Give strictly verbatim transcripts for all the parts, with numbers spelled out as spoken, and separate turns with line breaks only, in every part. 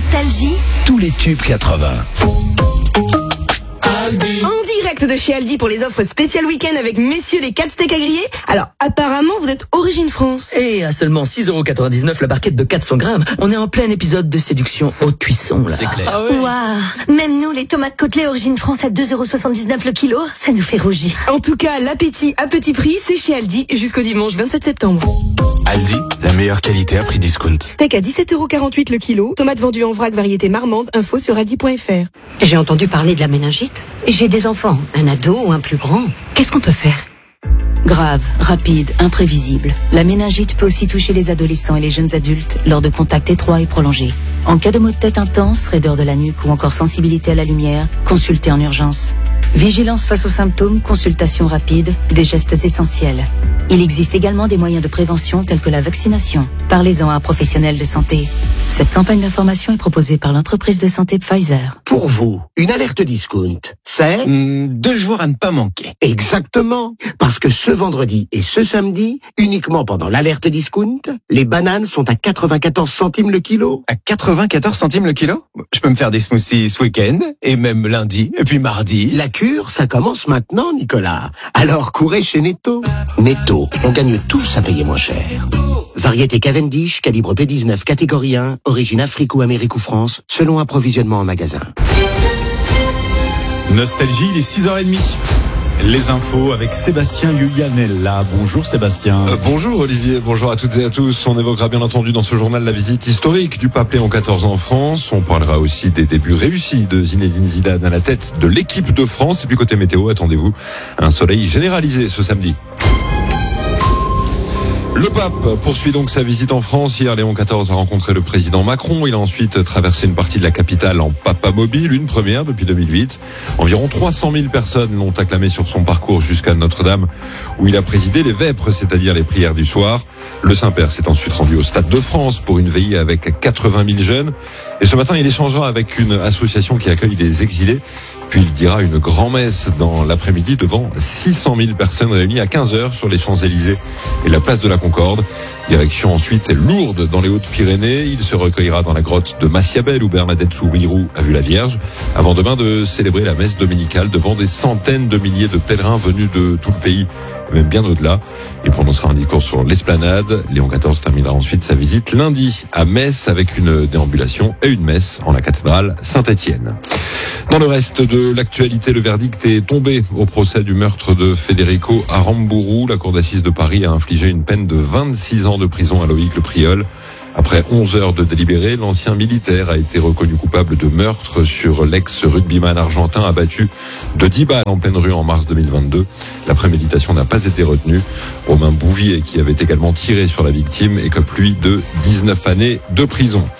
Nostalgie,
tous les tubes quatre-vingts.
En direct de chez Aldi pour les offres spéciales week-end avec messieurs les quatre steaks à griller. Alors, apparemment, vous êtes origine France.
Et à seulement six euros quatre-vingt-dix-neuf la barquette de quatre cents grammes, on est en plein épisode de séduction haute cuisson, là.
C'est clair.
ah ouais. Waouh. Même nous, les tomates côtelées origine France à deux euros soixante-dix-neuf le kilo, ça nous fait rougir.
En tout cas, l'appétit à petit prix, c'est chez Aldi jusqu'au dimanche vingt-sept septembre.
Aldi, la meilleure qualité à prix discount.
Steak à dix-sept euros quarante-huit le kilo, tomates vendues en vrac variété marmande, info sur aldi point f r.
J'ai entendu parler de la méningite. J'ai des enfants, un ado ou un plus grand. Qu'est-ce qu'on peut faire ?
Grave, rapide, imprévisible. La méningite peut aussi toucher les adolescents et les jeunes adultes lors de contacts étroits et prolongés. En cas de maux de tête intense, raideur de la nuque ou encore sensibilité à la lumière, consultez en urgence. Vigilance face aux symptômes, consultation rapide, des gestes essentiels. Il existe également des moyens de prévention tels que la vaccination. Parlez-en à un professionnel de santé. Cette campagne d'information est proposée par l'entreprise de santé Pfizer.
Pour vous, une alerte discount, c'est
Mmh, deux jours à ne pas manquer.
exactement. Parce que ce vendredi et ce samedi, uniquement pendant l'alerte discount, les bananes sont à quatre-vingt-quatorze centimes le kilo.
À quatre-vingt-quatorze centimes le kilo? Je peux me faire des smoothies ce week-end, et même lundi, et puis mardi.
La cure, ça commence maintenant, Nicolas. Alors courez chez Netto. Netto, on gagne tous à payer moins cher. Variété Cavendish, calibre B dix-neuf, catégorie un, origine Afrique ou Amérique ou France, selon approvisionnement en magasin.
Nostalgie, il est six heures trente. Les infos avec Sébastien Yuyanella. Bonjour Sébastien.
Euh, bonjour Olivier, bonjour à toutes et à tous. On évoquera bien entendu dans ce journal la visite historique du pape Léon quatorze en France. On parlera aussi des débuts réussis de Zinedine Zidane à la tête de l'équipe de France. Et puis côté météo, attendez-vous un soleil généralisé ce samedi. Le pape poursuit donc sa visite en France. Hier, Léon quatorze a rencontré le président Macron. Il a ensuite traversé une partie de la capitale en papamobile, une première depuis deux mille huit. Environ trois cent mille personnes l'ont acclamé sur son parcours jusqu'à Notre-Dame, où il a présidé les vêpres, c'est-à-dire les prières du soir. Le Saint-Père s'est ensuite rendu au Stade de France pour une veillée avec quatre-vingt mille jeunes. Et ce matin, il échangera avec une association qui accueille des exilés. Puis il dira une grand-messe dans l'après-midi devant six cent mille personnes réunies à quinze heures sur les Champs-Élysées et la place de la Concorde. Direction ensuite Lourdes dans les Hautes-Pyrénées. Il se recueillera dans la grotte de Massiabel où Bernadette Soubirous a vu la Vierge, avant demain de célébrer la messe dominicale devant des centaines de milliers de pèlerins venus de tout le pays, et même bien au-delà. Il prononcera un discours sur l'esplanade. Léon quatorze terminera ensuite sa visite lundi à Metz avec une déambulation et une messe en la cathédrale Saint-Étienne. Dans le reste de l'actualité, le verdict est tombé au procès du meurtre de Federico Aramburu. La cour d'assises de Paris a infligé une peine de vingt-six ans de prison à Loïc Le Priol. Après onze heures de délibéré, l'ancien militaire a été reconnu coupable de meurtre sur l'ex-rugbyman argentin abattu de dix balles en pleine rue en mars deux mille vingt-deux. La préméditation n'a pas été retenue. Romain Bouvier, qui avait également tiré sur la victime, écope lui de dix-neuf années de prison.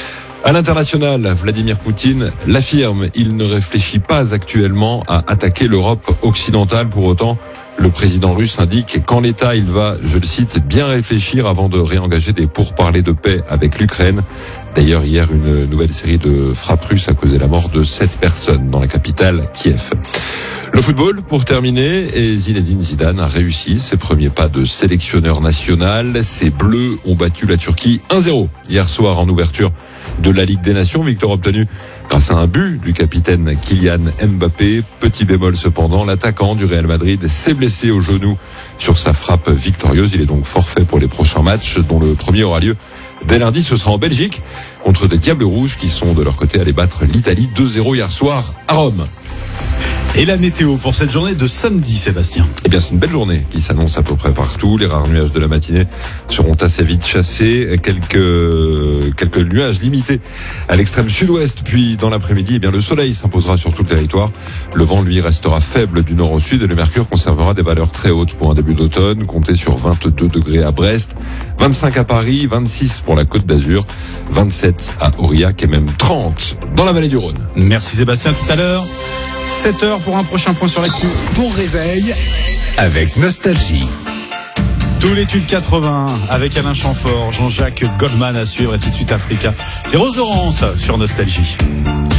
À l'international, Vladimir Poutine l'affirme, il ne réfléchit pas actuellement à attaquer l'Europe occidentale. Pour autant, le président russe indique qu'en l'état, il va, je le cite, bien réfléchir avant de réengager des pourparlers de paix avec l'Ukraine. D'ailleurs, hier, une nouvelle série de frappes russes a causé la mort de sept personnes dans la capitale, Kiev. Le football, pour terminer, et Zinedine Zidane a réussi ses premiers pas de sélectionneur national. Ses Bleus ont battu la Turquie un zéro hier soir en ouverture de la Ligue des Nations. Victoire obtenue grâce à un but du capitaine Kylian Mbappé. Petit bémol cependant, l'attaquant du Real Madrid s'est blessé au genou sur sa frappe victorieuse. Il est donc forfait pour les prochains matchs, dont le premier aura lieu dès lundi. Ce sera en Belgique contre des Diables Rouges qui sont de leur côté allés battre l'Italie deux zéro hier soir à Rome.
Et la météo pour cette journée de samedi, Sébastien?
Eh bien, c'est une belle journée qui s'annonce à peu près partout. Les rares nuages de la matinée seront assez vite chassés. Quelques, quelques nuages limités à l'extrême sud-ouest. Puis, dans l'après-midi, eh bien, le soleil s'imposera sur tout le territoire. Le vent, lui, restera faible du nord au sud et le mercure conservera des valeurs très hautes pour un début d'automne. Comptez sur vingt-deux degrés à Brest, vingt-cinq à Paris, vingt-six pour la Côte d'Azur, vingt-sept à Aurillac et même trente dans la vallée du Rhône.
Merci Sébastien, tout à l'heure. sept heures pour un prochain point sur l'actu.
Bon réveil avec Nostalgie.
Tous les tubes quatre-vingts avec Alain Chamfort, Jean-Jacques Goldman à suivre et tout de suite Africa. C'est Rose Laurence sur Nostalgie.